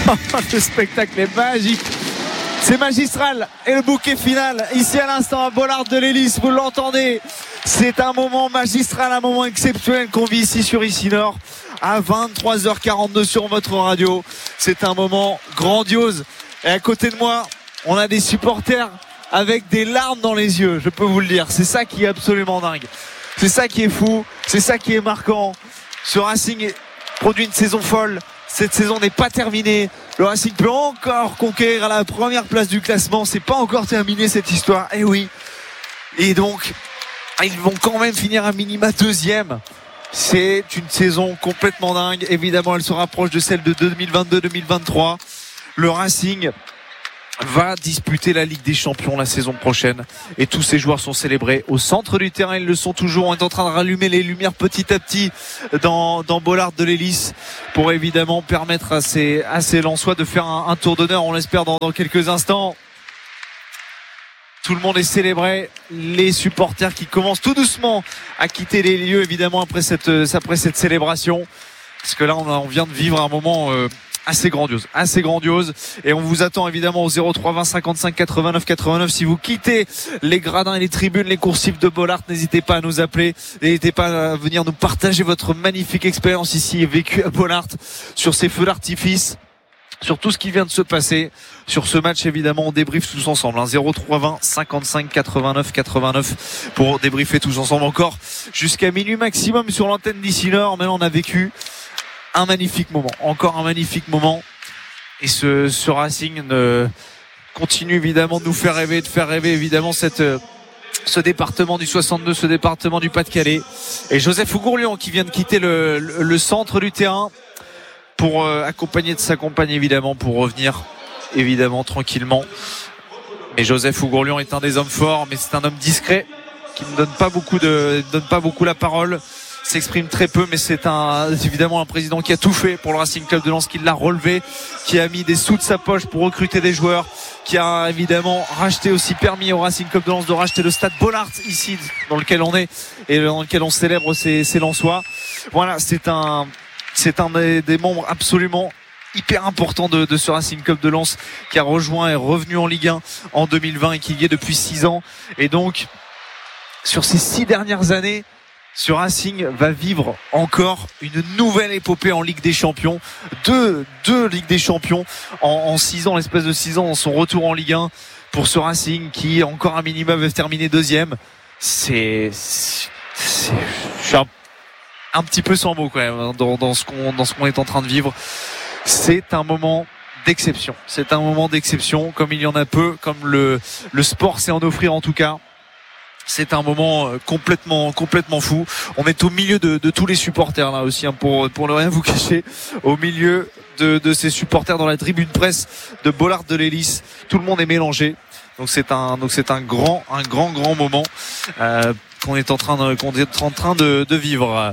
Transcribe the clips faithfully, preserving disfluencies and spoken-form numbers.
Le spectacle est magique. C'est magistral. Et le bouquet final, ici à l'instant à Bollaert de l'Hélice, vous l'entendez. C'est un moment magistral, un moment exceptionnel qu'on vit ici sur Ici Nord à vingt-trois heures quarante-deux sur votre radio. C'est un moment grandiose. Et à côté de moi, on a des supporters avec des larmes dans les yeux, je peux vous le dire. C'est ça qui est absolument dingue. C'est ça qui est fou. C'est ça qui est marquant. Ce Racing produit une saison folle. Cette saison n'est pas terminée. Le Racing peut encore conquérir à la première place du classement. C'est pas encore terminé cette histoire. Eh oui. Et donc, ils vont quand même finir à minima deuxième. C'est une saison complètement dingue. Évidemment, elle se rapproche de celle de deux mille vingt-deux deux mille vingt-trois. Le Racing va disputer la Ligue des Champions la saison prochaine et tous ces joueurs sont célébrés au centre du terrain. Ils le sont toujours. On est en train de rallumer les lumières petit à petit dans, dans Bollaert de l'Hélice pour évidemment permettre à ces, à ces Lensois de faire un, un tour d'honneur, on l'espère dans, dans quelques instants. Tout le monde est célébré, les supporters qui commencent tout doucement à quitter les lieux évidemment après cette, après cette célébration, parce que là on, a, on vient de vivre un moment euh, assez grandiose, assez grandiose, et on vous attend évidemment au zéro trois vingt cinquante-cinq quatre-vingt-neuf quatre-vingt-neuf. Si vous quittez les gradins et les tribunes, les coursives de Bollaert, n'hésitez pas à nous appeler, n'hésitez pas à venir nous partager votre magnifique expérience ici vécue à Bollaert sur ces feux d'artifice, sur tout ce qui vient de se passer, sur ce match évidemment. On débriefe tous ensemble, hein. zéro trois vingt cinquante-cinq quatre-vingt-neuf quatre-vingt-neuf pour débriefer tous ensemble encore jusqu'à minuit maximum sur l'antenne d'Ici Nord. Mais là on a vécu un magnifique moment, encore un magnifique moment, et ce, ce Racing ne continue évidemment de nous faire rêver, de faire rêver évidemment cette, ce département du soixante-deux, ce département du Pas-de-Calais, et Joseph Ougourlian qui vient de quitter le, le, le centre du terrain pour euh, accompagner de sa compagne évidemment, pour revenir évidemment tranquillement. Mais Joseph Ougourlian est un des hommes forts, mais c'est un homme discret qui ne donne pas beaucoup de, ne donne pas beaucoup la parole, s'exprime très peu, mais c'est un, évidemment un président qui a tout fait pour le Racing Club de Lens, qui l'a relevé, qui a mis des sous de sa poche pour recruter des joueurs, qui a évidemment racheté aussi, permis au Racing Club de Lens de racheter le stade Bollaert ici dans lequel on est et dans lequel on célèbre ces, ces Lensois. Voilà, c'est un, c'est un des, des membres absolument hyper important de, de ce Racing Club de Lens, qui a rejoint et est revenu en Ligue un en deux mille vingt et qui y est depuis six ans. Et donc, sur ces six dernières années, ce Racing va vivre encore une nouvelle épopée en Ligue des Champions. Deux, deux Ligues des Champions en, en six ans, l'espace de six ans, dans son retour en Ligue un pour ce Racing qui, encore un minimum, va terminer deuxième. C'est, c'est, c'est je suis un, un petit peu sans mots quand même dans, dans ce qu'on, dans ce qu'on est en train de vivre. C'est un moment d'exception. C'est un moment d'exception, comme il y en a peu, comme le, le sport sait en offrir en tout cas. C'est un moment complètement, complètement fou. On est au milieu de, de tous les supporters là aussi, hein, pour, pour ne rien vous cacher, au milieu de, de ces supporters dans la tribune presse de Bollaert de l'Hélice. Tout le monde est mélangé. Donc c'est un, donc c'est un grand, un grand, grand moment euh, qu'on est en train de, qu'on est en train de, de vivre.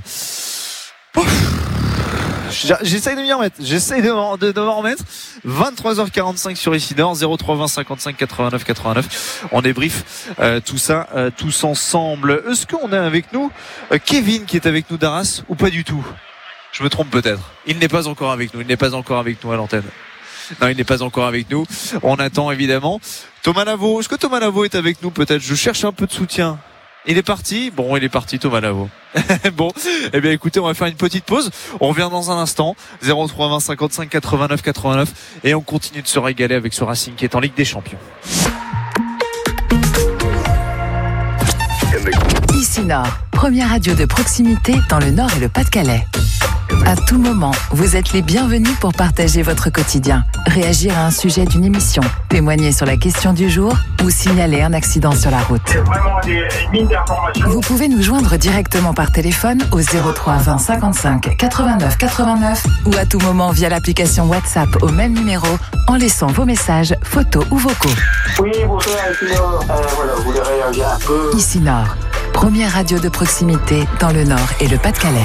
Ouf. J'essaye de m'y remettre, j'essaye de, de, de m'en remettre. vingt-trois heures quarante-cinq sur Ici Nord, zéro trois vingt cinquante-cinq quatre-vingt-neuf quatre-vingt-neuf. On débrief euh, tout ça, euh, tous ensemble. Est-ce qu'on a avec nous euh, Kevin qui est avec nous d'Arras ou pas du tout? Je me trompe peut-être. Il n'est pas encore avec nous, il n'est pas encore avec nous à l'antenne. Non, il n'est pas encore avec nous. On attend évidemment Thomas Lavaux. Est-ce que Thomas Lavaux est avec nous peut-être? Je cherche un peu de soutien. Il est parti? Bon, il est parti, Thomas Lavaux. Bon, eh bien écoutez, on va faire une petite pause. On revient dans un instant. zéro trois vingt cinquante-cinq quatre-vingt-neuf quatre-vingt-neuf. Et on continue de se régaler avec ce Racing qui est en Ligue des Champions. Ici Nord, première radio de proximité dans le Nord et le Pas-de-Calais. À tout moment, vous êtes les bienvenus pour partager votre quotidien, réagir à un sujet d'une émission, témoigner sur la question du jour ou signaler un accident sur la route. Vous pouvez nous joindre directement par téléphone au zéro trois vingt cinquante-cinq quatre-vingt-neuf quatre-vingt-neuf ou à tout moment via l'application WhatsApp au même numéro en laissant vos messages, photos ou vocaux. Oui, bonjour, Ici Nord. Euh, voilà, vous voulez réagir un peu. Ici Nord, première radio de proximité dans le Nord et le Pas-de-Calais.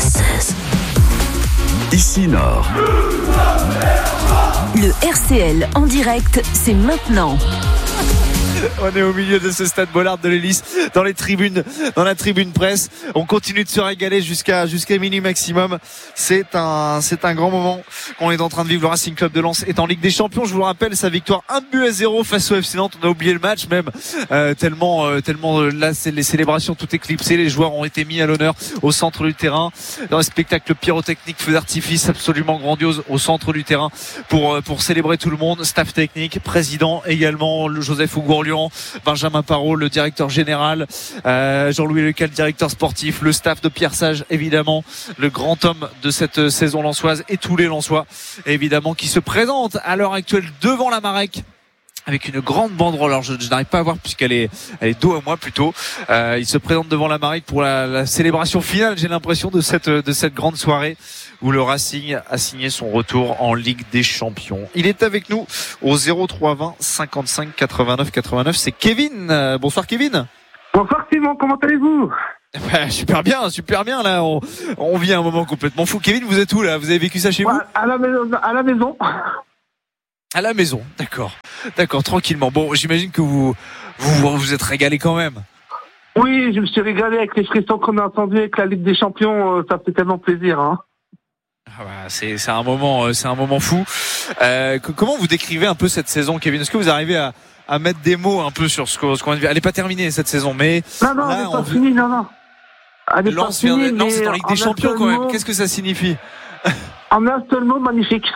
Ici Nord. Le R C L en direct, c'est maintenant. On est au milieu de ce stade Bollaert de l'Hélice, dans les tribunes, dans la tribune presse. On continue de se régaler jusqu'à jusqu'à minuit maximum. C'est un c'est un grand moment qu'on est en train de vivre. Le Racing Club de Lens est en Ligue des Champions. Je vous le rappelle, sa victoire un but à zéro face au F C Nantes. On a oublié le match même euh, tellement euh, tellement euh, là c'est les célébrations tout éclipsées. Les joueurs ont été mis à l'honneur au centre du terrain dans un spectacle pyrotechnique, feu d'artifice absolument grandiose au centre du terrain pour pour célébrer tout le monde. Staff technique, président également, le Joseph Ougourlian, Benjamin Parot, le directeur général, euh, Jean-Louis Lecal, directeur sportif, le staff de Pierre Sage, évidemment, le grand homme de cette saison lensoise et tous les Lensois, évidemment, qui se présentent à l'heure actuelle devant la Marek avec une grande banderole. Alors je, je n'arrive pas à voir puisqu'elle est, elle est dos à moi plutôt. Euh, il se présente devant la Marek pour la, la célébration finale, j'ai l'impression, de cette, de cette grande soirée où le Racing a signé son retour en Ligue des Champions. Il est avec nous au zéro trois vingt cinquante-cinq quatre-vingt-neuf quatre-vingt-neuf. C'est Kevin. Euh, bonsoir Kevin. Bonsoir Simon, comment allez-vous? Bah, super bien, super bien là. On, on vit un moment complètement fou. Kevin, vous êtes où là? Vous avez vécu ça chez vous? À la maison. À la maison. À la maison, d'accord, d'accord, tranquillement. Bon, j'imagine que vous vous vous êtes régalé quand même. Oui, je me suis régalé avec les frissons qu'on a entendus avec la Ligue des Champions. Ça fait tellement plaisir, hein. Ah bah, c'est c'est un moment, c'est un moment fou. Euh, comment vous décrivez un peu cette saison, Kevin? Est-ce que vous arrivez à à mettre des mots un peu sur ce qu'on ce qu'on a vu? Elle n'est pas terminée cette saison, mais non, non, là, elle n'est pas on... finie, non, non. Elle n'est pas finie. Non, c'est en Ligue des Champions quand même. Mot... Qu'est-ce que ça signifie? En un seul mot, magnifique.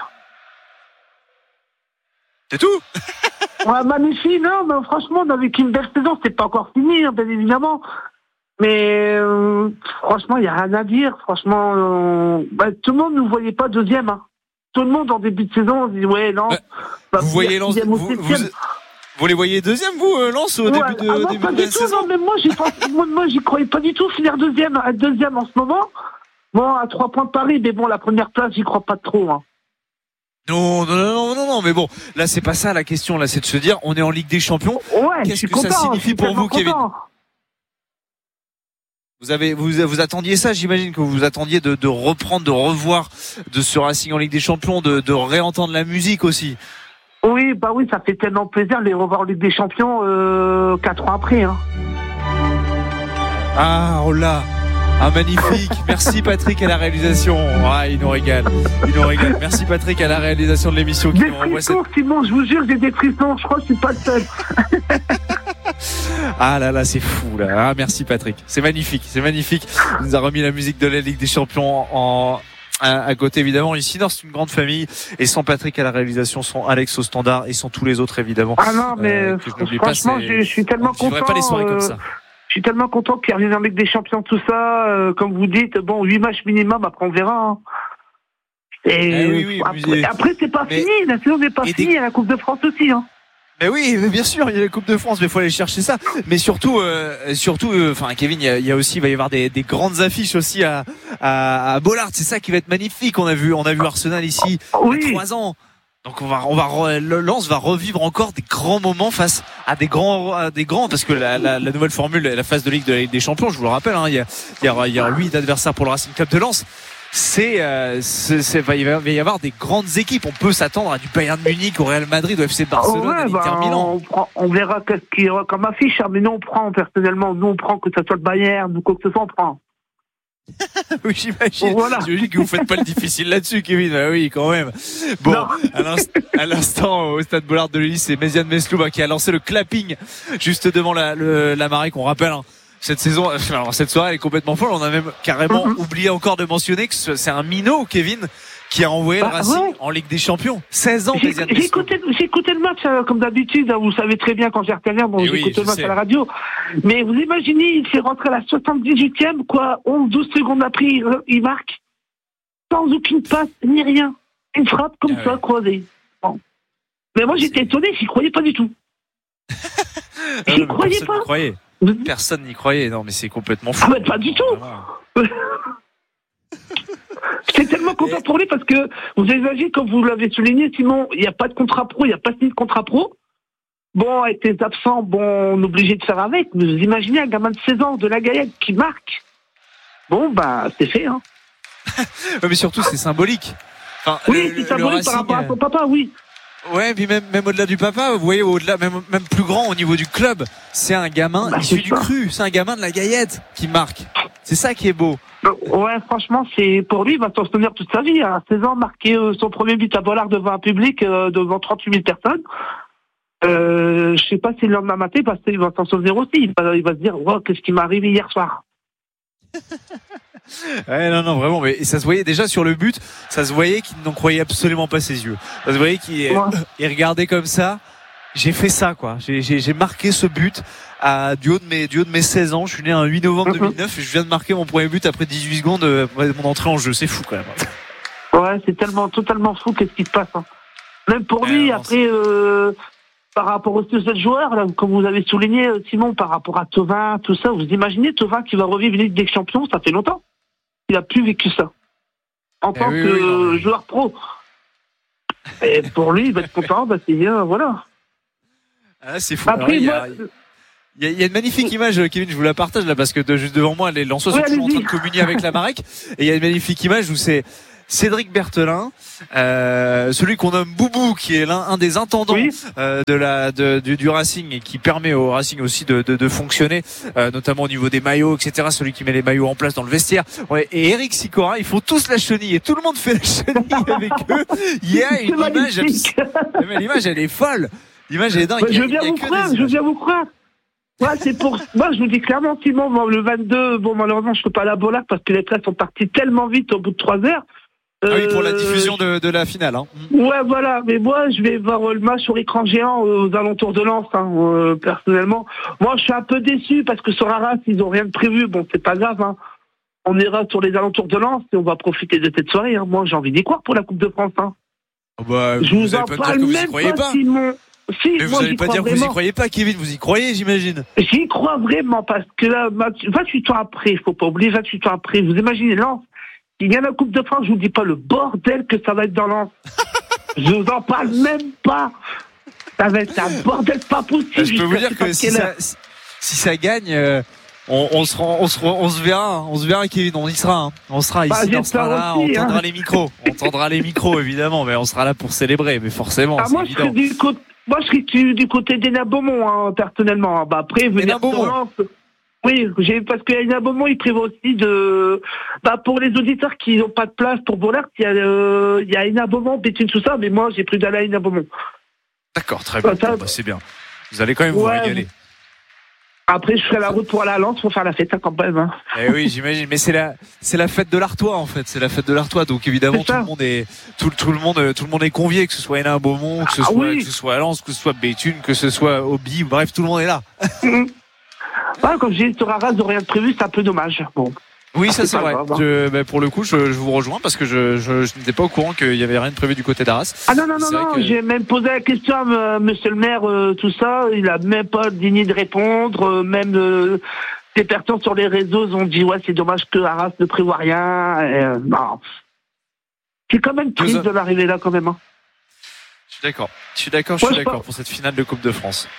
C'est tout? Ouais, magnifique, non, mais franchement, on a vécu une belle saison, c'est pas encore fini, hein, bien évidemment. Mais euh, franchement, il n'y a rien à dire. Franchement, euh, bah, tout le monde ne nous voyait pas deuxième. Hein. Tout le monde, en début de saison, on se dit, ouais, Lens. Ouais, bah, vous voyez Lens, vous, vous, vous les voyez deuxième, vous, Lens, au ouais, début de, ah non, début pas de du la tout, saison? Non, mais moi, j'y pense, moi, moi, j'y croyais pas du tout, finir deuxième, être deuxième en ce moment. Bon, à trois points de Paris, mais bon, la première place, j'y crois pas trop, hein. Non, non, non, non, non, mais bon, là, c'est pas ça la question, là, c'est de se dire, on est en Ligue des Champions. Ouais, qu'est-ce que content, ça signifie pour vous, Kevin? Vous avez, vous, vous attendiez ça, j'imagine que vous vous attendiez de, de reprendre, de revoir de ce Racing en Ligue des Champions, de, de réentendre la musique aussi. Oui, bah oui, ça fait tellement plaisir de les revoir en Ligue des Champions, euh, quatre ans après, hein. Ah, oh là. Ah, magnifique. Merci Patrick à la réalisation. Ah, il nous régale. Il nous régale. Merci Patrick à la réalisation de l'émission qui des nous renvoie frissons, cette... Simon, je vous jure, j'ai des frissons. Je crois que je suis pas le seul. Ah là là, c'est fou là. Ah, merci Patrick. C'est magnifique. C'est magnifique. Il nous a remis la musique de la Ligue des Champions en... À, à côté évidemment. Ici, non, c'est une grande famille et sans Patrick à la réalisation, sans Alex au standard et sans tous les autres évidemment. Ah non, mais euh, franchement, pas, je, je suis tellement on content. Pas les soirées euh... comme ça. Je suis tellement content qu'il revienne en Ligue des Champions, tout ça. Euh, comme vous dites, bon, huit matchs minimum, après on verra. Hein. Et eh oui, oui, après, mais... après, c'est pas mais... fini. La saison n'est pas finie. Des... Il y a la Coupe de France aussi. Hein. Mais oui, mais bien sûr, il y a la Coupe de France, mais il faut aller chercher ça. Mais surtout, euh, surtout, enfin, euh, Kevin, il y, a, il y a aussi, il va y avoir des, des grandes affiches aussi à, à, à Bollaert. C'est ça qui va être magnifique. On a vu, on a vu Arsenal ici oui. il y a trois ans. Donc on va, on va, Lens va revivre encore des grands moments face à des grands, à des grands, parce que la, la, la nouvelle formule, la phase de Ligue de la Ligue des Champions, je vous le rappelle, hein, il y a, il y a, il y a huit adversaires pour le Racing Club de Lens. C'est, euh, c'est, c'est, il va y avoir des grandes équipes. On peut s'attendre à du Bayern Munich, au Real Madrid, au F C Barcelone, ouais, à l'Inter bah, Milan. On, prend, on verra qu'est-ce qu'il y aura comme affiche, hein, mais nous on prend personnellement, nous on prend que ce soit le Bayern ou quoi que ce soit, on prend. Oui, j'imagine. Voilà. J'imagine que vous faites pas le difficile là-dessus, Kevin. Bah oui, quand même. Bon, à l'instant, à l'instant, au stade Bollaert de l'Hélice, c'est Méziane Mesloub hein, qui a lancé le clapping juste devant la, le, la Marek. On rappelle, hein, cette saison, alors, cette soirée elle est complètement folle. On a même carrément mm-hmm. oublié encore de mentionner que c'est un minot, Kevin, qui a envoyé bah, le Racing ouais. en Ligue des Champions. seize ans, j'ai, j'ai, écouté, j'ai écouté le match, euh, comme d'habitude, hein, vous savez très bien quand j'ai retenu, bon, j'ai oui, écouté le match sais. à la radio. Mais vous imaginez, il fait rentrer à la soixante-dix-huitième, quoi, onze douze secondes après, il, il marque, sans aucune passe, ni rien. Une frappe comme ah, ça, ouais. croisée. Bon. Mais moi, j'étais étonné, j'y croyais pas du tout. J'y croyais pas. Croyait. Personne n'y croyait, non, mais c'est complètement fou. Ah, mais pas du tout. Ah, J'étais tellement content pour lui parce que vous imaginez, comme vous l'avez souligné, Simon, il n'y a pas de contrat pro, il n'y a pas signé de contrat pro. Bon, avec tes absents, bon, on est obligé de faire avec. Mais vous imaginez un gamin de seize ans de la Gaillette qui marque. Bon, bah, c'est fait, hein. Ouais, mais surtout, c'est symbolique. Enfin, oui, le, c'est symbolique par rapport à son papa, oui. Ouais, puis même, même au-delà du papa, vous voyez, au-delà, même, même plus grand au niveau du club, c'est un gamin bah, issu du cru, c'est un gamin de la Gaillette qui marque. C'est ça qui est beau. Ouais, franchement, c'est pour lui, il va s'en souvenir toute sa vie. À seize ans, marquer euh, son premier but à Bollard devant un public, euh, devant trente-huit mille personnes. Euh, je sais pas si le lendemain matin, parce qu'il va s'en souvenir aussi. Il va, il va se dire, oh, qu'est-ce qui m'est arrivé hier soir. Ouais, non, non, vraiment, mais ça se voyait déjà sur le but, ça se voyait qu'il n'en croyait absolument pas ses yeux. Ça se voyait qu'il ouais. il regardait comme ça. J'ai fait ça, quoi. J'ai, j'ai, j'ai marqué ce but à, du haut de mes, du haut de mes seize ans. Je suis né un huit novembre deux mille neuf et je viens de marquer mon premier but après dix-huit secondes après mon entrée en jeu. C'est fou, quand même. Ouais, c'est tellement, totalement fou qu'est-ce qui se passe, hein. Même pour ouais, lui, non, après, euh, par rapport aux deux autres joueurs, là, comme vous avez souligné, Simon, par rapport à Thauvin, tout ça, vous imaginez Thauvin qui va revivre une Ligue des Champions, ça fait longtemps. Il a plus vécu ça. En eh tant oui, que oui, non, mais... joueur pro. Et pour lui, il va être content, bah, c'est bien, voilà. Ah, c'est fou. Après, Alors, moi... il, y a, il y a une magnifique image, Kevin, je vous la partage là, parce que de, juste devant moi, les Lensois sont oui, toujours en train de communier avec la Marek. Et il y a une magnifique image où c'est Cédric Berthelin, euh, celui qu'on nomme Boubou, qui est l'un un des intendants oui. euh, de la de, du, du Racing et qui permet au Racing aussi de, de, de fonctionner, euh, notamment au niveau des maillots, et cetera. Celui qui met les maillots en place dans le vestiaire. Ouais, et Eric Sicora, ils font tous la chenille et tout le monde fait la chenille avec eux. Il y a une image, elle, l'image elle est folle. L'image elle est dingue. Ouais, je veux bien vous croire, je veux bien vous croire. Ouais, c'est pour moi, je vous dis clairement, Simon, bon, le vingt-deux, bon, malheureusement, je peux pas aller à Bollard parce que les places sont parties tellement vite au bout de trois heures. Ah oui, pour la diffusion de, de la finale. Hein. Ouais, voilà. Mais moi, je vais voir le match sur écran géant aux alentours de Lens, hein, euh, personnellement. Moi, je suis un peu déçu parce que sur Arras, ils ont rien de prévu. Bon, c'est pas grave. Hein. On ira sur les alentours de Lens et on va profiter de cette soirée. Hein. Moi, j'ai envie d'y croire pour la Coupe de France. Hein. Oh bah, je vous, vous en parle même pas, pas. Simon. Si, mais vous n'allez pas dire que vous y croyez pas, Kevin. Vous y croyez, j'imagine. J'y crois vraiment parce que là, vingt-huit ans après, il faut pas oublier, vingt-huit ans après, vous imaginez Lens. Il y a la Coupe de France, je vous dis pas le bordel que ça va être dans Lens. Je vous en parle même pas. Ça va être un bordel pas possible. Je peux vous dire que si ça, si ça gagne, euh, on, on, se rend, on, se, on se verra, on se verra, Kevin, on y sera. Hein. On sera ici, bah, on sera là, aussi, on tendra hein. les micros. On tendra les micros, évidemment, mais on sera là pour célébrer, mais forcément. Ah, moi, je serai du côté, moi, je serai du, du côté d'Hénin Beaumont, hein, personnellement. Bah, après, venir sur Lens. Oui, j'ai, parce qu'il y a un moment, il prévoit aussi de, bah, pour les auditeurs qui n'ont pas de place pour Bollard, il y a, euh, il y a Hénin Beaumont, Béthune, tout ça, mais moi, j'ai plus d'aller à Hénin Beaumont. D'accord, très bien. Bah, c'est bien. Vous allez quand même ouais, vous régaler. Après, je ferai la route pour aller à Lens pour faire la fête, hein, quand même, hein. Eh oui, j'imagine. Mais c'est la, c'est la fête de l'Artois, en fait. C'est la fête de l'Artois. Donc, évidemment, tout le monde est, tout, tout le monde, tout le monde est convié, que ce soit Hénin Beaumont, que ce ah, soit, oui. que ce soit à Lens, que ce soit Béthune, que ce soit Obi, bref, tout le monde est là. Ah, comme je dis, sur Arras, de rien de prévu, c'est un peu dommage. Bon. Oui, ça c'est, c'est vrai. Je, bah, pour le coup, je, je vous rejoins parce que je, je, je n'étais pas au courant qu'il y avait rien de prévu du côté d'Arras. Ah non, non, non, non. Que... J'ai même posé la question à euh, monsieur le maire, euh, tout ça. Il a même pas digné de répondre. Euh, même euh, des personnes sur les réseaux ont dit, ouais, c'est dommage que Arras ne prévoit rien. Et, euh, non. C'est quand même triste de l'arriver là, quand même. Hein. Je suis d'accord. Je suis d'accord, je suis ouais, d'accord pour cette finale de Coupe de France.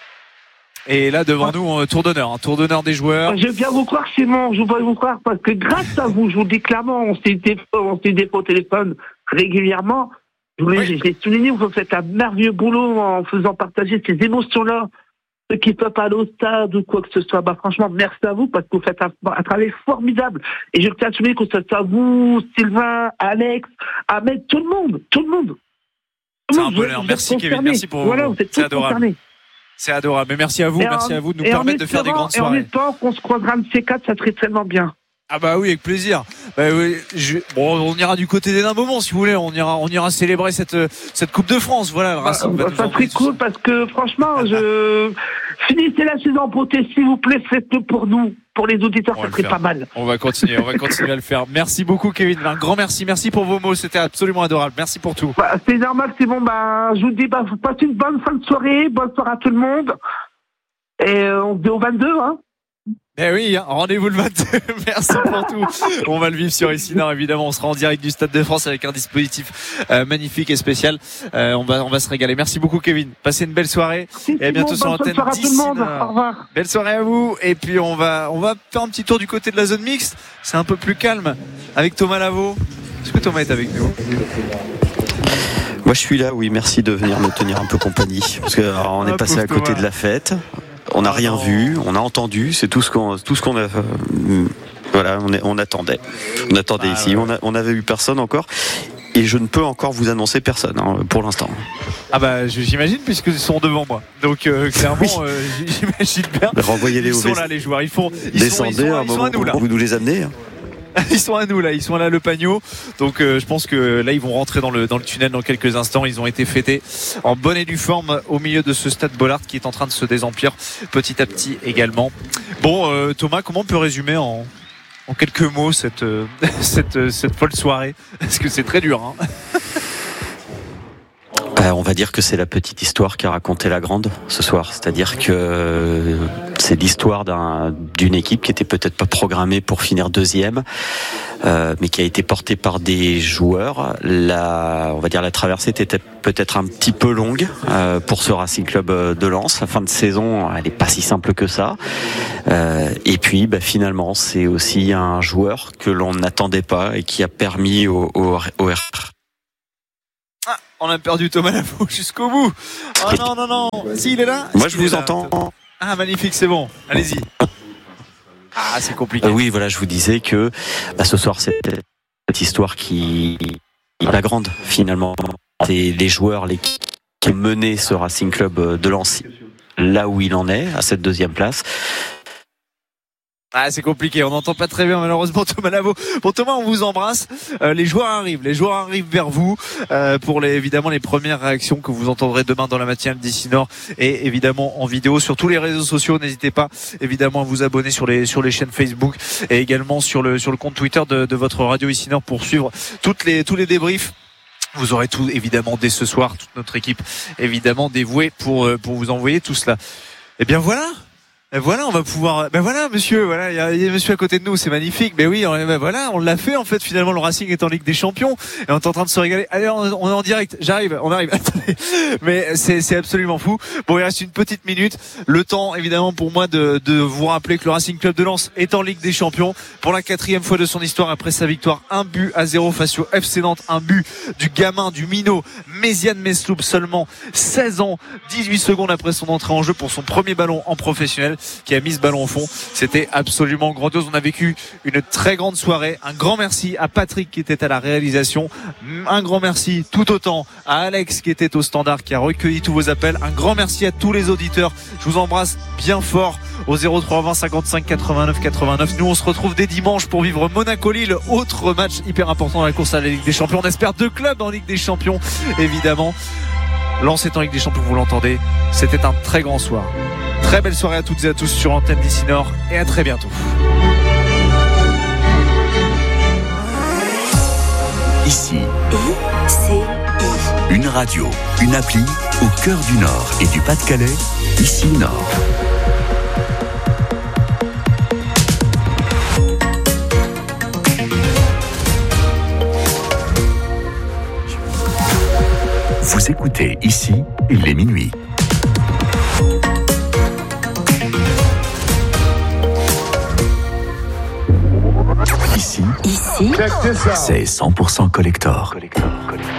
Et là, devant ouais. nous, tour d'honneur, un tour d'honneur des joueurs. Je viens vous croire, Simon, je veux vous croire, parce que grâce à vous, je vous le dis clairement, on s'est des on s'est des au téléphone régulièrement. Je voulais, oui. j'ai souligné, vous faites un merveilleux boulot en faisant partager ces émotions-là, ceux qui peuvent aller au stade ou quoi que ce soit. Bah, franchement, merci à vous, parce que vous faites un, un travail formidable. Et je tiens à souligner que ce soit vous, Sylvain, Alex, Ahmed, tout le monde, tout le monde. Tout C'est monde, un bonheur. Merci, Kevin. Merci pour voilà, vous. Êtes C'est adorable. Concernés. C'est adorable. Mais merci à vous, et merci en, à vous de nous permettre de faire des grandes soirées. Et en espérant qu'on se croisera un de ces quatre, ça serait tellement bien. Ah bah oui, avec plaisir. Bah oui, je, bon, on ira du côté d'Hénin Beaumont si vous voulez. On ira, on ira célébrer cette cette Coupe de France. Voilà. Bah, ça serait cool ça. Parce que franchement, je finissez la saison en beauté, s'il vous plaît, faites-le pour nous, pour les auditeurs, on ça serait pas mal. On va continuer, on va continuer à le faire. Merci beaucoup, Kevin. Un grand merci, merci pour vos mots. C'était absolument adorable. Merci pour tout. Bah, c'est normal, c'est bon. Bah, je vous dis, bah, passez une bonne fin de soirée, bonne soirée à tout le monde. Et euh, on se dit au vingt-deux, hein. Eh oui, hein, rendez-vous le vingt-deux. Merci pour tout. On va le vivre sur ici Nord, évidemment. On sera en direct du Stade de France avec un dispositif euh, magnifique et spécial. Euh, on va, on va se régaler. Merci beaucoup, Kevin. Passez une belle soirée. Si, et à bientôt sur l'antenne d'ici Nord. Au revoir. Belle soirée à vous. Et puis on va, on va faire un petit tour du côté de la zone mixte. C'est un peu plus calme avec Thomas Lavaux. Est-ce que Thomas est avec nous? Moi je suis là, oui, merci de venir me tenir un peu compagnie. Parce qu'on est ah, passé à côté Thomas. de la fête, on n'a ah, rien non. vu, on a entendu, c'est tout ce qu'on, tout ce qu'on a... Euh, voilà, on, est, on attendait. On attendait ah, ici, ouais. on, a, on avait eu personne encore. Et je ne peux encore vous annoncer personne hein, pour l'instant. Ah bah j'imagine puisqu'ils sont devant moi. Donc euh, clairement oui. euh, j'imagine bien. Bah, renvoyez-les ils au sont là les joueurs. Ils font. Ils Descendez sont, ils sont, un ils moment sont à nous là. Vous nous les amenez. Hein. Ils sont à nous là, ils sont là le Pagno. Donc euh, je pense que là ils vont rentrer dans le dans le tunnel dans quelques instants. Ils ont été fêtés en bonne et due forme au milieu de ce stade Bollaert qui est en train de se désemplir petit à petit également. Bon euh, Thomas, comment on peut résumer en en quelques mots cette euh, cette cette folle soirée? Parce que c'est très dur. Hein. Euh, on va dire que c'est la petite histoire qu'a raconté la grande ce soir. C'est-à-dire que c'est l'histoire d'un, d'une équipe qui était peut-être pas programmée pour finir deuxième, euh, mais qui a été portée par des joueurs. La, on va dire la traversée était peut-être un petit peu longue euh, pour ce Racing Club de Lens. La fin de saison, elle est pas si simple que ça. Euh, et puis, bah, finalement, c'est aussi un joueur que l'on n'attendait pas et qui a permis au, au, au R. Ah, on a perdu Thomas Lavaux jusqu'au bout. Oh non, non, non. Si, il est là. Moi, je vous entends. Ah, magnifique, c'est bon. Allez-y. Ah, c'est compliqué. Euh, oui, voilà, je vous disais que bah, ce soir, c'est cette histoire qui est la grande, finalement. C'est les joueurs, l'équipe qui ont mené ce Racing Club de Lens là où il en est, à cette deuxième place. Ah, c'est compliqué, on n'entend pas très bien malheureusement Thomas Lavaux. Bon Thomas, on vous embrasse. Euh, les joueurs arrivent, les joueurs arrivent vers vous euh, pour les, évidemment les premières réactions que vous entendrez demain dans la matinale d'ici Nord et évidemment en vidéo sur tous les réseaux sociaux. N'hésitez pas évidemment à vous abonner sur les sur les chaînes Facebook et également sur le sur le compte Twitter de, de votre radio ici Nord pour suivre toutes les tous les débriefs. Vous aurez tout évidemment dès ce soir, toute notre équipe évidemment dévouée pour pour vous envoyer tout cela. Et bien voilà. Et voilà, on va pouvoir. Ben voilà, monsieur, voilà, il y a, il y a monsieur à côté de nous, c'est magnifique. Mais oui, on, ben voilà, on l'a fait en fait. Finalement, le Racing est en Ligue des Champions et on est en train de se régaler. Allez, on, on est en direct. J'arrive, on arrive. Attendez. Mais c'est, c'est absolument fou. Bon, il reste une petite minute. Le temps, évidemment, pour moi de, de vous rappeler que le Racing Club de Lens est en Ligue des Champions pour la quatrième fois de son histoire après sa victoire, un but à zéro face au F C Nantes, un but du gamin, du minot, Méziane Mesloub, seulement seize ans, dix-huit secondes après son entrée en jeu pour son premier ballon en professionnel, qui a mis ce ballon au fond. C'était absolument grandiose. On a vécu une très grande soirée. Un grand merci à Patrick qui était à la réalisation. Un grand merci tout autant à Alex qui était au standard, qui a recueilli tous vos appels. Un grand merci à tous les auditeurs. Je vous embrasse bien fort au zéro trois vingt cinquante-cinq quatre-vingt-neuf quatre-vingt-neuf. Nous on se retrouve dès dimanche pour vivre Monaco-Lille, autre match hyper important dans la course à la Ligue des Champions. On espère deux clubs en Ligue des Champions évidemment. Lens est en Ligue des Champions, vous l'entendez. C'était un très grand soir. Très belle soirée à toutes et à tous sur l'antenne d'ici Nord et à très bientôt. Ici, I, C, I. Une radio, une appli au cœur du Nord et du Pas-de-Calais. Ici Nord. Vous écoutez Ici, il est minuit. Ici, Ici, c'est cent pour cent collector. collector, collector.